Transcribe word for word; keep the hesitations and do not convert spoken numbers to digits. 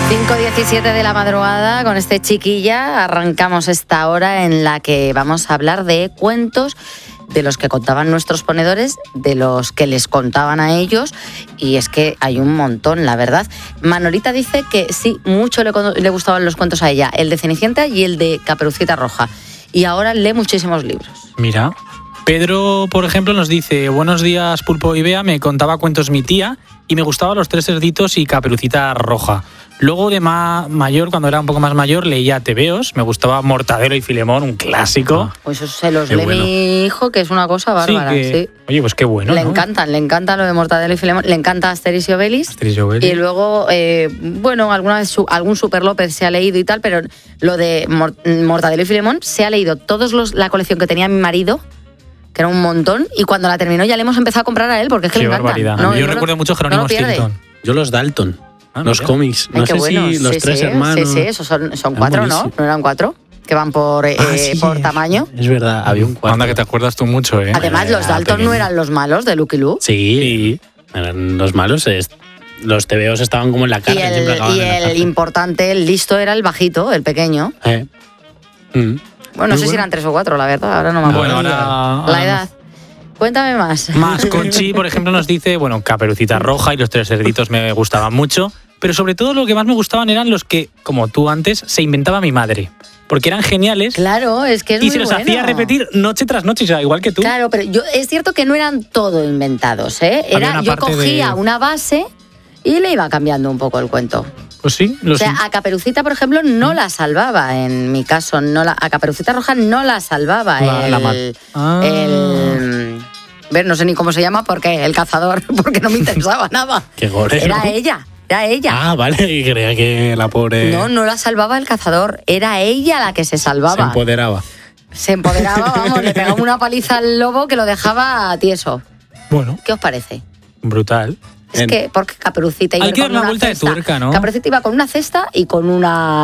cinco diecisiete de la madrugada, con este Chiquilla, arrancamos esta hora en la que vamos a hablar de cuentos de los que contaban nuestros ponedores, de los que les contaban a ellos, y es que hay un montón, la verdad. Manolita dice que sí, mucho le, le gustaban los cuentos a ella, el de Cenicienta y el de Caperucita Roja, y ahora lee muchísimos libros. Mira, Pedro, por ejemplo, nos dice: buenos días, Pulpo y Bea, me contaba cuentos mi tía y me gustaban Los Tres Cerditos y Caperucita Roja. Luego de ma- mayor, cuando era un poco más mayor, leía tebeos, me gustaba Mortadelo y Filemón, un clásico. Pues eso se los Qué lee bueno. mi hijo, que es una cosa bárbara. Sí, que- sí. Oye, pues qué bueno, Le ¿no? encantan, le encanta lo de Mortadelo y Filemón, le encanta Asterix y Obelix. Asterix y Obelix. Y luego, eh, bueno, alguna vez su, algún Super López se ha leído y tal, pero lo de Mor- Mortadelo y Filemón se ha leído todos los la colección que tenía mi marido, que era un montón, y cuando la terminó ya le hemos empezado a comprar a él, porque es que Qué le encanta. barbaridad. No, Yo no lo- recuerdo mucho no Jerónimo lo pierde. Stilton. Yo los Dalton, Ah, los mira. cómics. Ay, No qué sé bueno. si los Sí, tres sí, hermanos. Sí, sí, esos son, son Eran cuatro, ¿no? buenísimos. ¿No eran cuatro? Que van por, eh, Ah, sí, por tamaño. Es verdad, había un cuarto. Anda, que te acuerdas tú mucho, ¿eh? Además, los Ah, Dalton no pequeño. eran los malos de Lucky Luke. Sí, eran los malos. es- Los tebeos estaban como en la Y cárcel. siempre el, acababan y en la el cárcel. importante, el listo, era el bajito, el pequeño. Eh. Mm. Bueno, no Muy sé si bueno. eran tres o cuatro, la verdad, ahora no me acuerdo. Bueno, ahora- La ahora edad. Cuéntame más. Más Conchi, por ejemplo, nos dice, bueno, Caperucita Roja y Los Tres Cerditos me gustaban mucho, pero sobre todo lo que más me gustaban eran los que, como tú antes, se inventaba mi madre, porque eran geniales Claro, es que es y muy se los bueno. hacía repetir noche tras noche, o sea, igual que tú. Claro, pero yo es cierto que no eran todo inventados, ¿eh? Había Era, una yo parte cogía de- una base y le iba cambiando un poco el cuento. Pues sí, O los sea, a Caperucita, por ejemplo, no la salvaba, en mi caso. No la, a Caperucita Roja no la salvaba. La- el, la ma- Ah. el- ver, no sé ni cómo se llama, porque el cazador, porque no me interesaba nada. Qué gore. Era ¿no? ella, era ella. Ah, vale, y creía que la pobre No, no la salvaba el cazador, era ella la que se se salvaba. empoderaba. Se empoderaba, vamos, le pegaba una paliza al lobo que lo dejaba tieso. Bueno, ¿Qué os parece? brutal. Es En- que, porque Caperucita iba Hay que con dar una una vuelta de cesta. tuerca, ¿no? Caperucita iba con una cesta y con una